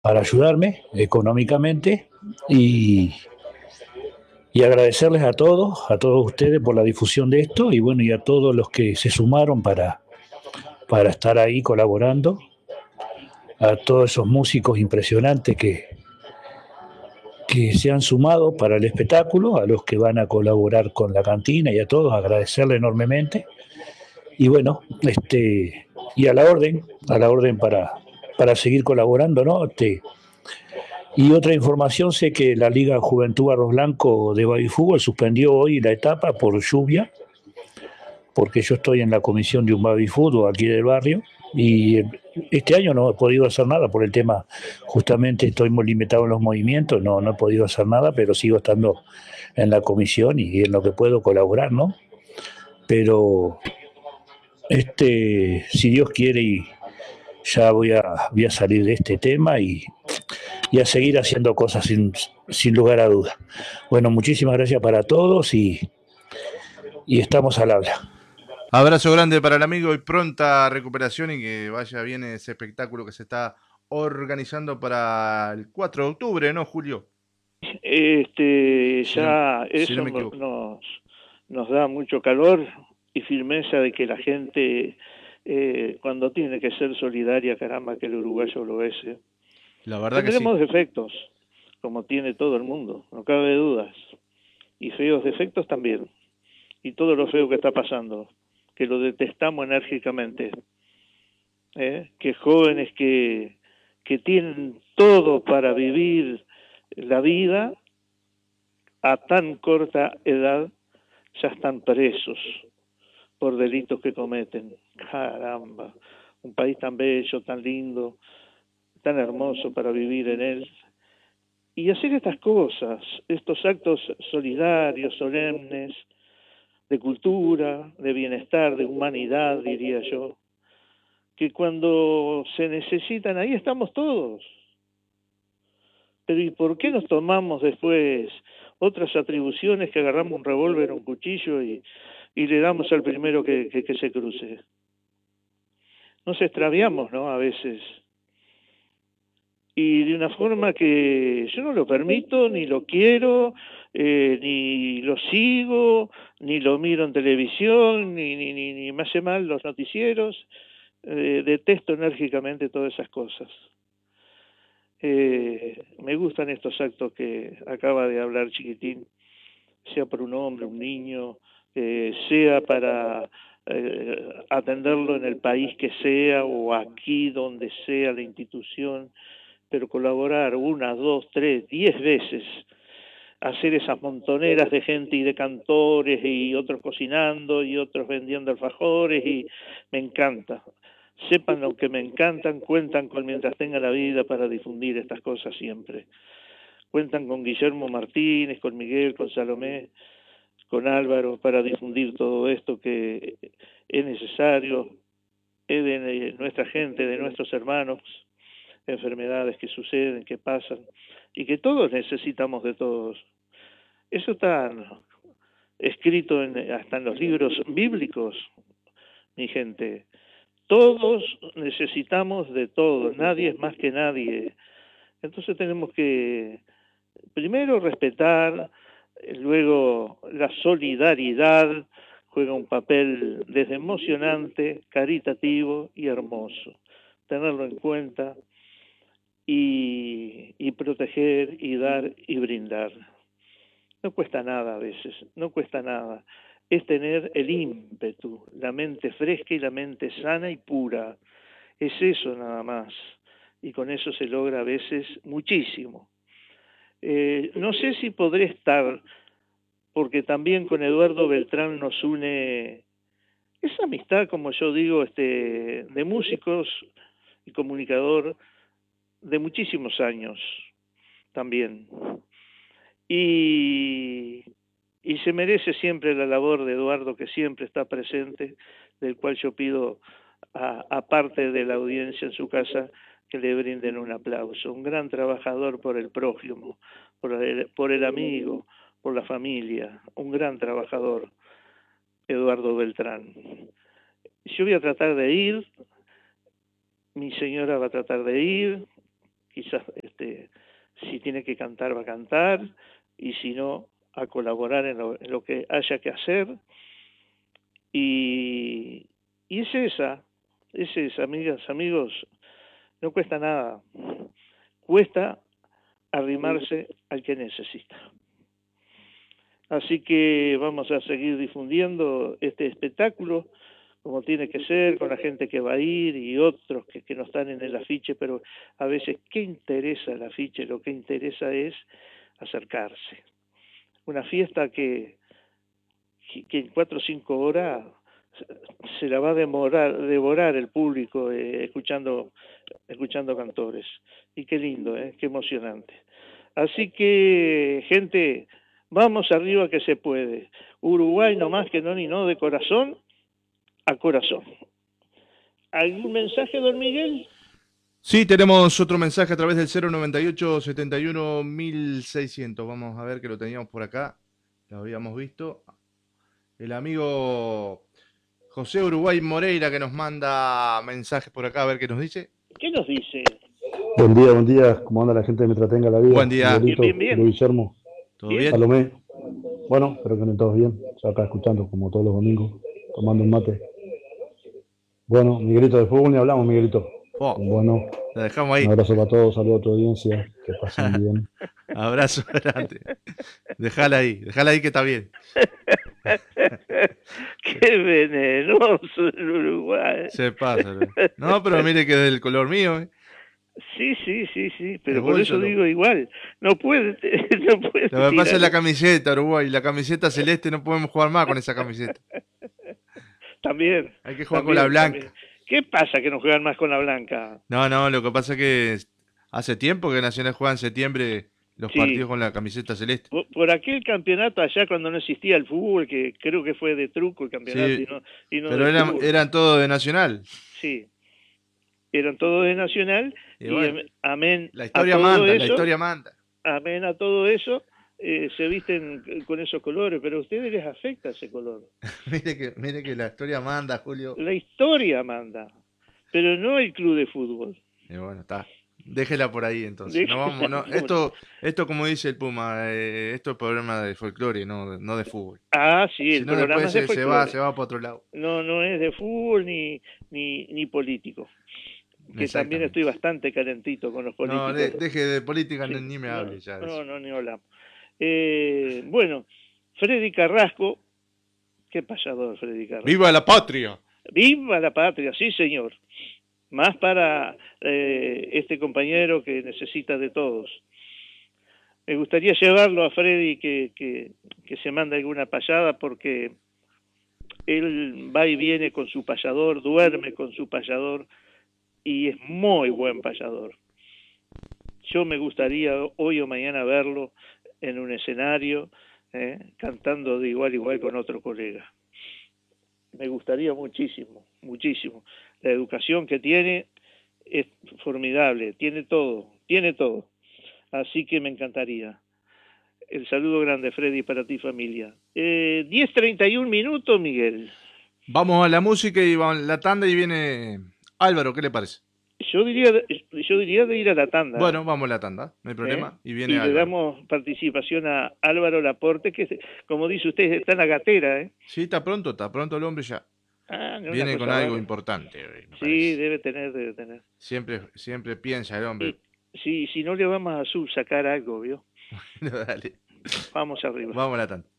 para ayudarme económicamente y, y agradecerles a todos ustedes por la difusión de esto y bueno, y a todos los que se sumaron para estar ahí colaborando, a todos esos músicos impresionantes que se han sumado para el espectáculo, a los que van a colaborar con la cantina y a todos agradecerle enormemente. Y bueno, y a la orden para seguir colaborando, ¿no? Y otra información, sé que la Liga Juventud Arroz Blanco de Baby Fútbol suspendió hoy la etapa por lluvia, porque yo estoy en la comisión de un baby fútbol aquí del barrio y este año no he podido hacer nada por el tema, justamente estoy muy limitado en los movimientos, no he podido hacer nada, pero sigo estando en la comisión y en lo que puedo colaborar, ¿no? Pero si Dios quiere y ya voy a salir de este tema y a seguir haciendo cosas sin lugar a dudas. Bueno, muchísimas gracias para todos y estamos al habla. Abrazo grande para el amigo y pronta recuperación y que vaya bien ese espectáculo que se está organizando para el 4 de octubre, ¿no, Julio? Si no, Ya si no eso me equivoco. nos da mucho calor y firmeza de que la gente, cuando tiene que ser solidaria, caramba, que el uruguayo lo es. La verdad que sí. Tendremos defectos, como tiene todo el mundo, no cabe dudas, y feos defectos también, y todo lo feo que está pasando, que lo detestamos enérgicamente, que jóvenes que tienen todo para vivir la vida a tan corta edad ya están presos por delitos que cometen. Caramba, un país tan bello, tan lindo, tan hermoso para vivir en él. Y hacer estas cosas, estos actos solidarios, solemnes, de cultura, de bienestar, de humanidad, diría yo, que cuando se necesitan, ahí estamos todos. Pero ¿y por qué nos tomamos después otras atribuciones que agarramos un revólver o un cuchillo y le damos al primero que se cruce? Nos extraviamos, ¿no? A veces. Y de una forma que yo no lo permito, ni lo quiero, ni lo sigo, ni lo miro en televisión, ni me hace mal los noticieros. Detesto enérgicamente todas esas cosas. Me gustan estos actos que acaba de hablar Chiquitín, sea por un hombre, un niño, sea para atenderlo en el país que sea o aquí donde sea la institución, pero colaborar una, dos, tres, 10 veces, hacer esas montoneras de gente y de cantores y otros cocinando y otros vendiendo alfajores y me encanta. Sepan lo que me encantan, cuentan con Mientras tenga la vida para difundir estas cosas siempre. Cuentan con Guillermo Martínez, con Miguel, con Salomé, con Álvaro para difundir todo esto que es necesario, es de nuestra gente, de nuestros hermanos, enfermedades que suceden, que pasan y que todos necesitamos de todos. Eso está escrito hasta en los libros bíblicos, mi gente. Todos necesitamos de todos, nadie es más que nadie. Entonces tenemos que primero respetar, luego la solidaridad juega un papel desde emocionante, caritativo y hermoso. Tenerlo en cuenta y proteger y dar y brindar. No cuesta nada a veces, no cuesta nada. Es tener el ímpetu, la mente fresca y la mente sana y pura. Es eso nada más. Y con eso se logra a veces muchísimo. No sé si podré estar, porque también con Eduardo Beltrán nos une esa amistad, como yo digo, de músicos y comunicador de muchísimos años también. Y, y se merece siempre la labor de Eduardo, que siempre está presente, del cual yo pido a parte de la audiencia en su casa que le brinden un aplauso. Un gran trabajador por el prójimo, por el amigo, por la familia, un gran trabajador, Eduardo Beltrán. Yo voy a tratar de ir, mi señora va a tratar de ir, quizás si tiene que cantar va a cantar, y si no, a colaborar en lo que haya que hacer. Y es esa, amigas, amigos, no cuesta nada, cuesta arrimarse al que necesita. Así que vamos a seguir difundiendo este espectáculo como tiene que ser, con la gente que va a ir y otros que no están en el afiche, pero a veces, ¿qué interesa el afiche? Lo que interesa es acercarse. Una fiesta que en 4 o 5 horas se la va a devorar el público escuchando cantores. Y qué lindo, qué emocionante. Así que, gente, vamos arriba que se puede. Uruguay no más que no ni no, de corazón a corazón. ¿Algún mensaje, don Miguel? Sí, tenemos otro mensaje a través del 098-71-1600. Vamos a ver que lo teníamos por acá. Lo habíamos visto. El amigo José Uruguay Moreira que nos manda mensajes por acá, a ver qué nos dice. ¿Qué nos dice? Buen día. ¿Cómo anda la gente de Me Tratenga la Vida? Buen día. Bien. Guillermo. ¿Todo bien? Salomé. Bueno, espero que estén todos bien. Estoy acá escuchando como todos los domingos, tomando un mate. Bueno, Miguelito, de fútbol ni hablamos, Miguelito. Bueno, la dejamos ahí. Un abrazo para todos, saludos a tu audiencia, que pasen bien. Abrazo grande. Dejala ahí que está bien. Qué venenoso el Uruguay. Se pasa. No, pero mire que es del color mío. Sí, pero por eso digo igual. No puede. Lo que pasa es la camiseta, Uruguay. La camiseta celeste no podemos jugar más con esa camiseta. También. Hay que jugar con la blanca. También. ¿Qué pasa que no juegan más con la blanca? No, lo que pasa es que hace tiempo que Nacional juega en septiembre los partidos con la camiseta celeste. Por aquel campeonato allá cuando no existía el fútbol, que creo que fue de truco el campeonato. Sí, y no pero eran todos de Nacional. Sí, eran todos de Nacional. Y bueno, amén. La historia manda. Amén a todo eso. Se visten con esos colores, pero a ustedes les afecta ese color. mire que la historia manda, Julio. La historia manda, pero no el club de fútbol. Y bueno, está. Déjela por ahí entonces. Esto como dice el Puma, esto es problema de folclore, no de fútbol. Ah, sí, el programa después se va para otro lado. No es de fútbol ni político. Que también estoy bastante calentito con los políticos. No, deje de política, sí, ni me hable ya. No, ni hablamos. Bueno, Freddy Carrasco, qué payador Freddy Carrasco. ¡Viva la patria! ¡Viva la patria! Sí, señor. Más para este compañero que necesita de todos. Me gustaría llevarlo a Freddy que se mande alguna payada, porque él va y viene con su payador, duerme con su payador y es muy buen payador. Yo me gustaría hoy o mañana verlo en un escenario, cantando de igual a igual con otro colega. Me gustaría muchísimo. La educación que tiene es formidable, tiene todo. Así que me encantaría. El saludo grande, Freddy, para ti, familia. 10:31 minutos, Miguel. Vamos a la música y vamos a la tanda y viene Álvaro, ¿qué le parece? Yo diría de ir a la tanda. Bueno, vamos a la tanda, no hay problema. Y viene Álvaro. Le damos participación a Álvaro Laporte, que como dice usted, está en la gatera. Sí, está pronto el hombre ya. Viene con algo importante. Sí, debe tener. Siempre piensa el hombre. Sí, si no le vamos a sacar algo, ¿vio? Dale. Vamos arriba. Vamos a la tanda.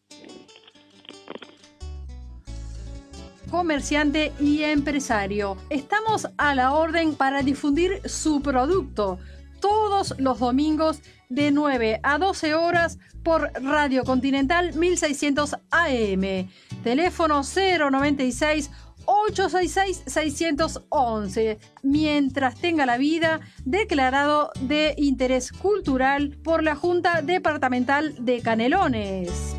Comerciante y empresario, estamos a la orden para difundir su producto todos los domingos de 9 a 12 horas por Radio Continental 1600 AM. Teléfono 096 866 611. Mientras tenga la vida, declarado de interés cultural por la Junta Departamental de Canelones.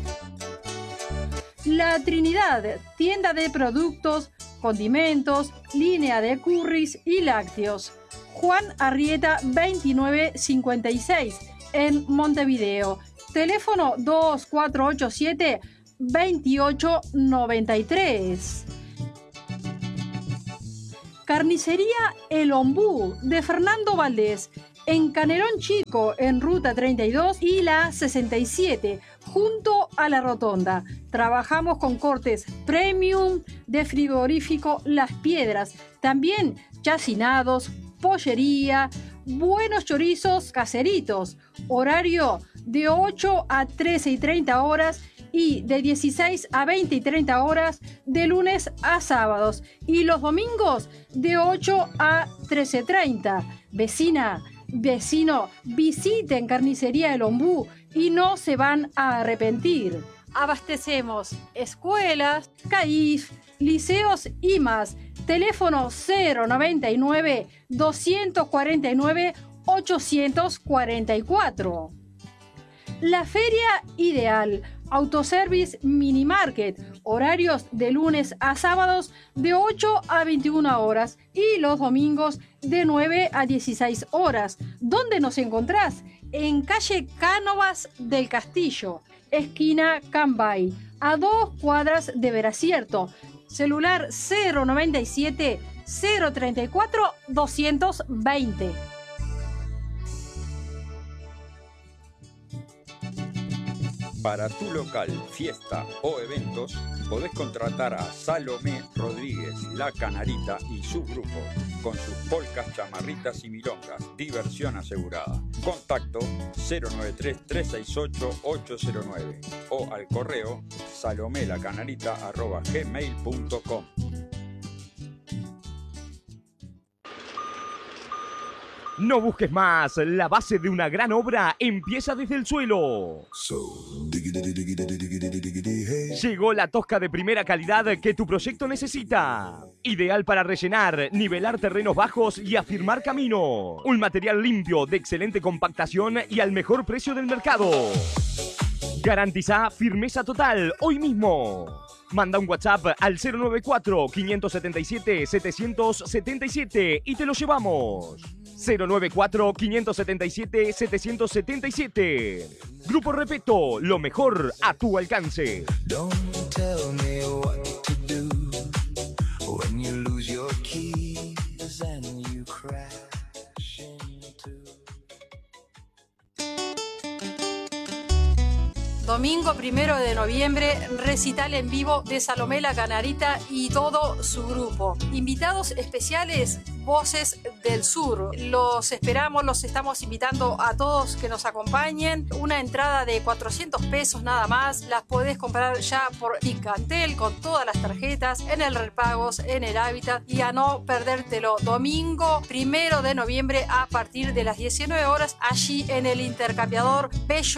La Trinidad, tienda de productos, condimentos, línea de curris y lácteos. Juan Arrieta 2956 en Montevideo. Teléfono 2487 2893. Carnicería El Ombú de Fernando Valdés. en Canelón Chico, en Ruta 32 y la 67, junto a la Rotonda. Trabajamos con cortes premium de frigorífico Las Piedras, también chacinados, pollería, buenos chorizos caseritos. Horario de 8 a 13 y 30 horas y de 16 a 20 y 30 horas de lunes a sábados. Y los domingos de 8 a 13:30. Vecina, vecino, visiten Carnicería El Ombú y no se van a arrepentir. Abastecemos escuelas, CAIF, liceos y más. Teléfono 099 249 844. La Feria Ideal, Autoservice Mini Market, horarios de lunes a sábados de 8 a 21 horas y los domingos de 9 a 16 horas. ¿Dónde nos encontrás? En calle Cánovas del Castillo, esquina Cambay, a 2 cuadras de Veracierto. Celular 097 034 220. Para tu local, fiesta o eventos, podés contratar a Salomé Rodríguez, La Canarita y su grupo, con sus polcas, chamarritas y milongas. Diversión asegurada. Contacto 093-368-809 o al correo salomelacanarita@gmail.com. No busques más, la base de una gran obra empieza desde el suelo. Llegó la tosca de primera calidad que tu proyecto necesita. Ideal para rellenar, nivelar terrenos bajos y afirmar camino. Un material limpio, de excelente compactación y al mejor precio del mercado. Garantiza firmeza total hoy mismo. Manda un WhatsApp al 094-577-777 y te lo llevamos. 094-577-777. Grupo Repeto, lo mejor a tu alcance. Domingo 1 de noviembre, recital en vivo de Salomé La Canarita y todo su grupo. Invitados especiales, Voces del Sur. Los esperamos, los estamos invitando a todos que nos acompañen. Una entrada de 400 pesos nada más. Las podés comprar ya por Ticantel con todas las tarjetas, en el Repagos, en el Hábitat, y a no perdértelo. Domingo 1 de noviembre a partir de las 19 horas, allí en el Intercambiador Bello